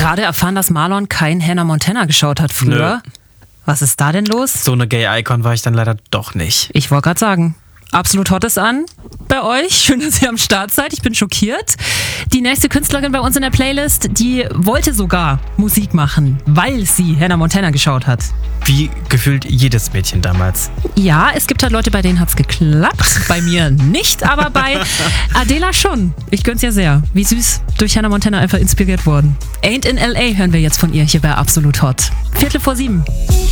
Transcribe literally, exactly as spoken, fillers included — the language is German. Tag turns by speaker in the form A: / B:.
A: gerade erfahren, dass Marlon kein Hannah Montana geschaut hat früher.
B: Nö.
A: Was ist da denn los?
B: So eine Gay-Icon war ich dann leider doch nicht.
A: Ich wollte gerade sagen, Absolut Hot ist an bei euch. Schön, dass ihr am Start seid. Ich bin schockiert. Die nächste Künstlerin bei uns in der Playlist, die wollte sogar Musik machen, weil sie Hannah Montana geschaut hat.
B: Wie gefühlt jedes Mädchen damals.
A: Ja, es gibt halt Leute, bei denen hat's geklappt. Bei mir nicht, aber bei Adela schon. Ich gönn's ja sehr. Wie süß, durch Hannah Montana einfach inspiriert worden. Ain't in L A hören wir jetzt von ihr hier bei Absolut Hot. Viertel vor sieben.